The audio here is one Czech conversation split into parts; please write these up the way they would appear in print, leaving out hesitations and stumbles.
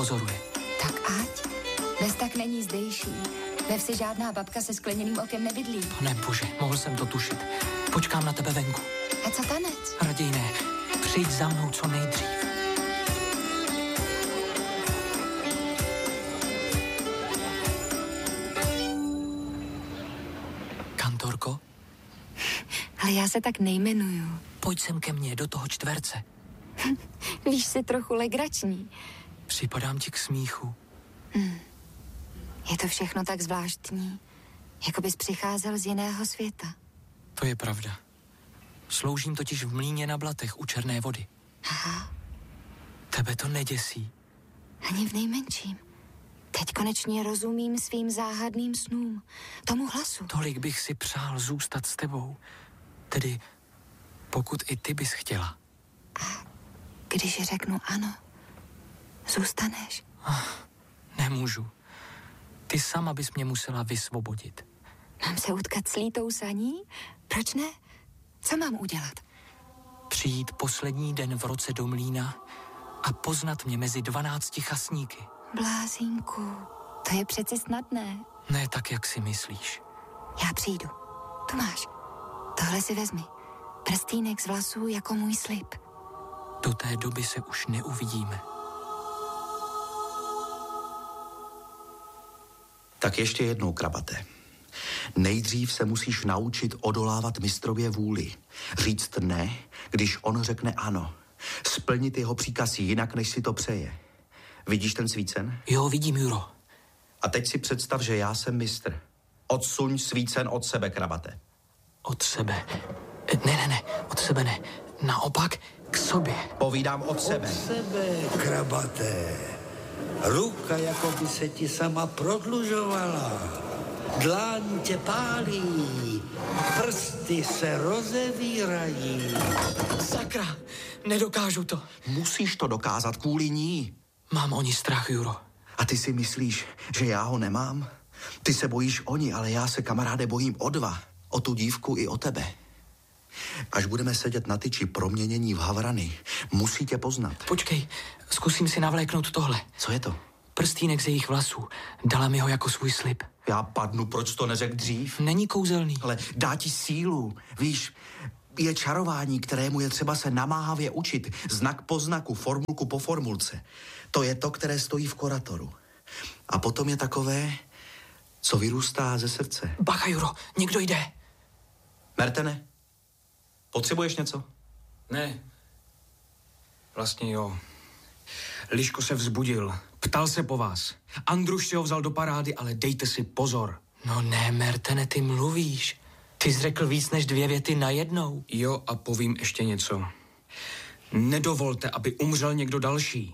pozoruje. Tak ať. Ves tak není zdejší. Ve vsi žádná babka se skleněným okem nebydlí. Pane bože, mohl jsem to tušit. Počkám na tebe venku. A co tanec? Raději ne. Přijď za mnou co nejdřív. Kantorko? Ale já se tak nejmenuju. Pojď sem ke mně, do toho čtverce. Víš, jsi trochu legrační. Připadám ti k smíchu. Je to všechno tak zvláštní. Jako bys přicházel z jiného světa. To je pravda. Sloužím totiž v mlýně na Blatech u Černé Vody. Aha. Tebe to neděsí? Ani v nejmenším. Teď konečně rozumím svým záhadným snům. Tomu hlasu. Tolik bych si přál zůstat s tebou. Tedy, pokud i ty bys chtěla. A když řeknu ano, zůstaneš? Nemůžu. Ty sama bys mě musela vysvobodit. Mám se utkat s lítou saní? Proč ne? Co mám udělat? Přijít poslední den v roce do mlýna a poznat mě mezi 12 chasníky. Blázínku, to je přeci snadné. Ne tak, jak si myslíš. Já přijdu. Tu máš. Tohle si vezmi. Prstýnek z vlasů jako můj slib. Do té doby se už neuvidíme. Tak ještě jednou, Krabate. Nejdřív se musíš naučit odolávat mistrově vůli. Říct ne, když on řekne ano. Splnit jeho příkaz jinak, než si to přeje. Vidíš ten svícen? Jo, vidím, Juro. A teď si představ, že já jsem mistr. Odsuň svícen od sebe, Krabate. Od sebe. Ne, od sebe ne. Naopak, k sobě. Povídám od sebe. Od sebe, Krabate. Ruka jako by se ti sama prodlužovala. Dláň tě pálí. Prsty se rozevírají. Sakra, nedokážu to. Musíš to dokázat kvůli ní. Mám o ní strach, Juro. A ty si myslíš, že já ho nemám? Ty se bojíš o ní, ale já se, kamaráde, bojím o dva. O tu dívku i o tebe. Až budeme sedět na tyči proměnění v havrany, musí tě poznat. Počkej, zkusím si navléknout tohle. Co je to? Prstýnek z jejich vlasů. Dala mi ho jako svůj slib. Já padnu, proč to neřekl dřív? Není kouzelný. Ale dá ti sílu. Víš, je čarování, kterému je třeba se namáhavě učit. Znak po znaku, formulku po formulce. To je to, které stojí v koratoru. A potom je takové, co vyrůstá ze srdce. Bacha, Juro, někdo jde. Mertene, potřebuješ něco? Ne. Vlastně jo. Liško se vzbudil. Ptal se po vás. Andruš si ho vzal do parády, ale dejte si pozor. No ne, Mertene, ty mluvíš. Ty jsi řekl víc než 2 věty najednou. Jo, a povím ještě něco. Nedovolte, aby umřel někdo další.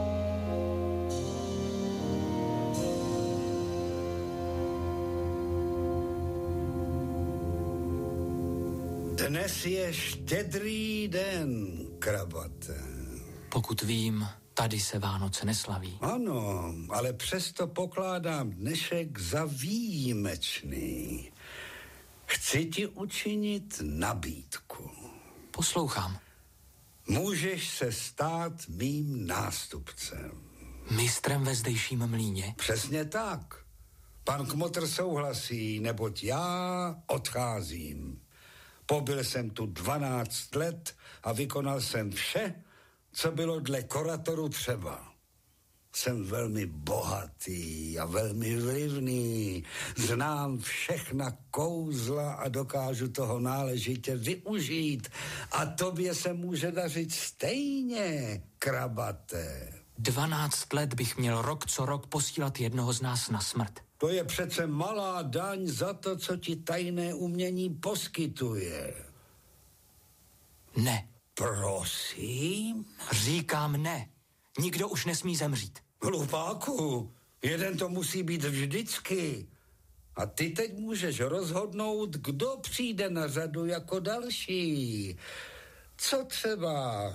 Dnes je štědrý den, Krabate. Pokud vím, tady se Vánoce neslaví. Ano, ale přesto pokládám dnešek za výjimečný. Chci ti učinit nabídku. Poslouchám. Můžeš se stát mým nástupcem. Mistrem ve zdejším mlýně? Přesně tak. Pan Kmotr souhlasí, neboť já odcházím. Pobyl jsem tu 12 let a vykonal jsem vše, co bylo dle koratoru třeba. Jsem velmi bohatý a velmi vlivný. Znám všechna kouzla a dokážu toho náležitě využít. A tobě se může dařit stejně, Krabate. 12 let bych měl rok co rok posílat jednoho z nás na smrt. To je přece malá daň za to, co ti tajné umění poskytuje. Ne. Prosím? Říkám ne. Nikdo už nesmí zemřít. Hlupáku, jeden to musí být vždycky. A ty teď můžeš rozhodnout, kdo přijde na řadu jako další. Co třeba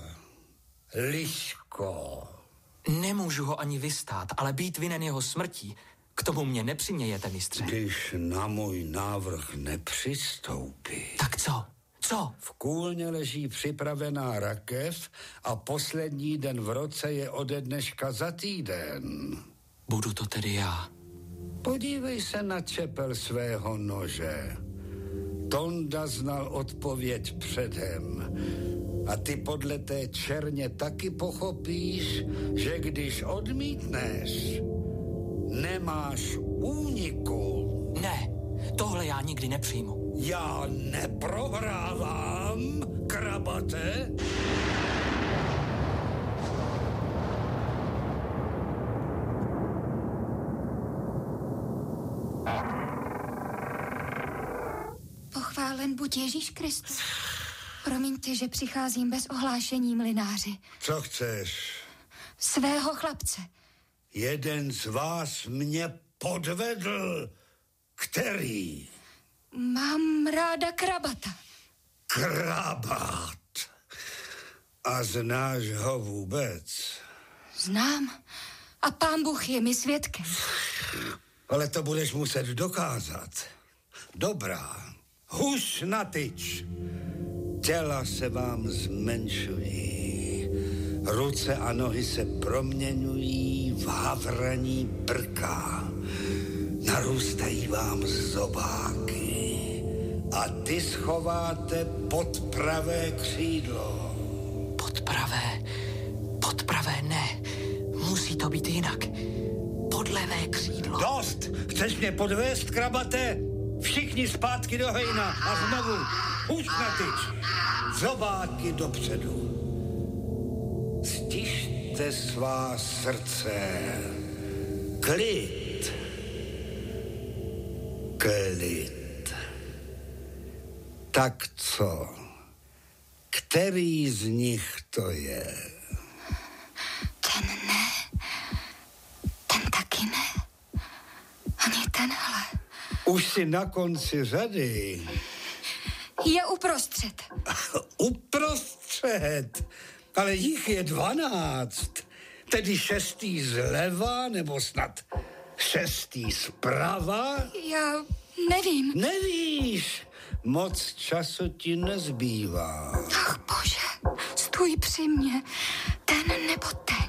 Liško? Nemůžu ho ani vystát, ale být vinen jeho smrtí, k tomu mě nepřimějete, mistře. Když na můj návrh nepřistoupí. Tak co? Co? V kůlně leží připravená rakev a poslední den v roce je ode dneška za týden. Budu to tedy já. Podívej se na čepel svého nože. Tonda znal odpověď předem. A ty podle té černě taky pochopíš, že když odmítneš, nemáš úniku. Ne, tohle já nikdy nepřijmu. Já neprohrávám, krabate. Pochválen buď Ježíš Kristus. Promiňte, že přicházím bez ohlášení, mlynáři. Co chceš? Svého chlapce. Jeden z vás mě podvedl. Který? Mám ráda krabata. Krabat. A znáš ho vůbec? Znám. A pán Bůh je mi svědkem. Ale to budeš muset dokázat. Dobrá. Hus na tyč. Těla se vám zmenšují. Ruce a nohy se proměňují v havraní brka. Narůstají vám zobáky. A ty schováte pod pravé křídlo. Pod pravé ne. Musí to být jinak. Pod levé křídlo. Dost! Chceš mě podvést, krabate? Všichni zpátky do hejna a znovu hůř na tyč. Zobáky dopředu. Stište svá srdce. Klid. Klid. Tak co? Který z nich to je? Ten ne. Ten taky ne. Ani tenhle. Už jsi na konci řady. Je uprostřed. Uprostřed? Ale jich je 12. Tedy 6. zleva, nebo snad 6. zprava? Já nevím. Nevíš, moc času ti nezbývá. Ach bože, stůj při mně. Ten nebo ten.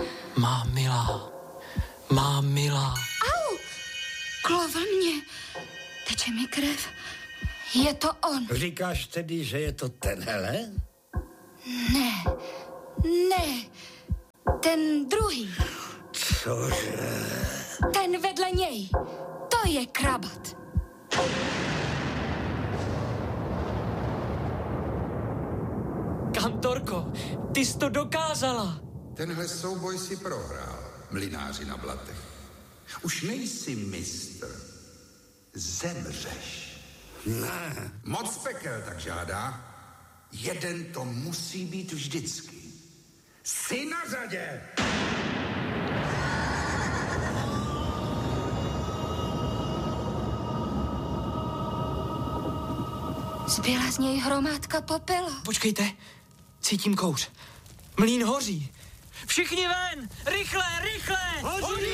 Má milá. Au! Klovl mě. Teče mi krev. Je to on. Říkáš tedy, že je to tenhle? Ne. Ten druhý. Cože? Ten vedle něj. To je krabat. Kantorko, ty jsi to dokázala. Tenhle souboj si prohrál, mlynáři na blatech. Už nejsi mistr. Zemřeš. Ne. Moc pekel tak žádá. Jeden to musí být vždycky. Jsi na řadě! Zbyla z něj hromádka popela. Počkejte, cítím kouř. Mlýn hoří. Všichni ven! Rychle! Hoří!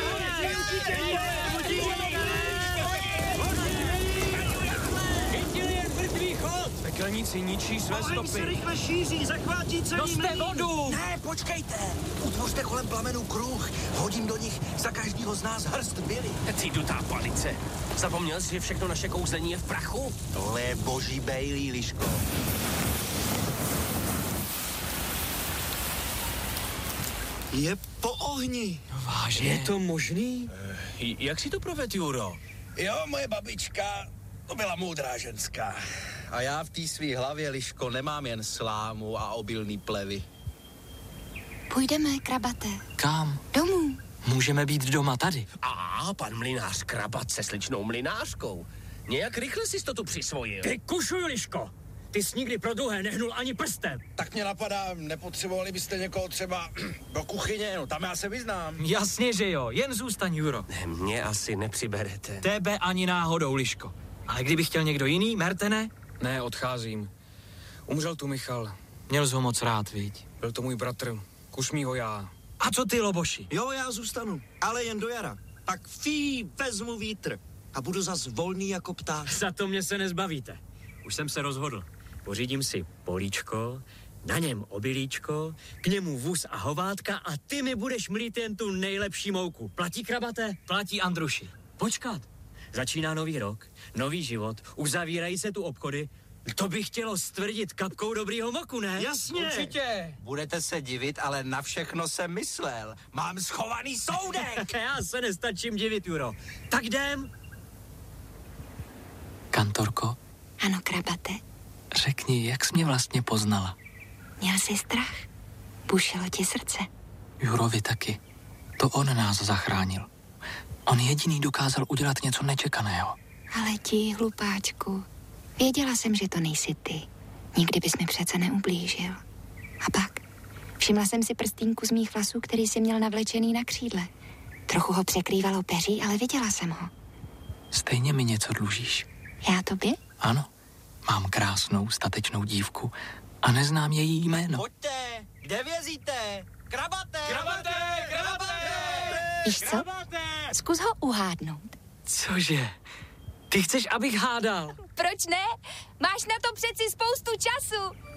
Chytili jen mrtvý chod! Pekelníci ničí své stopy. se rychle šíří, zachvátí celý Noste vodu! Ne, počkejte! Utvořte kolem plamenů kruh. Hodím do nich za každýho z nás hrst byly. Ty dutá palice. Zapomněl jsi, že všechno naše kouzlení je v prachu? Tohle je boží bejlí, Liško. Je po ohni. Vážně? Je to možný? Jak si to provedl, Juro? Jo, moje babička, to byla moudrá ženská. A já v té svý hlavě, Liško, nemám jen slámu a obilný plevy. Půjdeme, krabate. Kam? Domů. Můžeme být doma tady. A pan mlynář Krabat se sličnou mlynářkou. Nějak rychle jsi to tu přisvojil. Ty kušuj, Liško! Ty jsi nikdy pro druhé nehnul ani prstem. Tak mě napadá, nepotřebovali byste někoho třeba do kuchyně, no tam já se vyznám. Jasně, že jo. Jen zůstaň, Juro. Mě asi nepřiberete. Tebe ani náhodou, Liško. Ale kdyby chtěl někdo jiný, Mertene? Ne, odcházím. Umřel tu Michal. Měl jsi ho moc rád, viď? Byl to můj bratr. Kušmí ho já. A co ty, Loboši? Jo, já zůstanu, ale jen do jara. Tak vezmu vítr a budu zas volný jako pták. Za to mě se nezbavíte. Už jsem se rozhodl. pořídím si políčko, na něm obilíčko, k němu vůz a hovátka a ty mi budeš mlít jen tu nejlepší mouku. Platí, Krabate? Platí, Andruši. Počkat. Začíná nový rok, nový život, uzavírají se tu obchody. To by chtělo stvrdit kapkou dobrýho moku, ne? Jasně. Určitě. Budete se divit, ale na všechno jsem myslel. Mám schovaný soudek. Já se nestačím divit, Juro. Tak jdem. Kantorko, Ano, Krabate, řekni, jak jsi mě vlastně poznala? měl jsi strach? Bušilo ti srdce? Jurovi taky. To on nás zachránil. On jediný dokázal udělat něco nečekaného. Ale ti, hlupáčku, věděla jsem, že to nejsi ty. Nikdy bys mi přece neublížil. A pak všimla jsem si prstínku z mých vlasů, který jsi měl navlečený na křídle. Trochu ho překrývalo peří, ale viděla jsem ho. Stejně mi něco dlužíš. Já tobě? Ano, mám krásnou, statečnou dívku a neznám její jméno. Pojďte, kde vězíte? Krabate! Krabate! Krabate! Víš co? Zkus ho uhádnout. Cože? Ty chceš, abych hádal? Proč ne? Máš na to přeci spoustu času.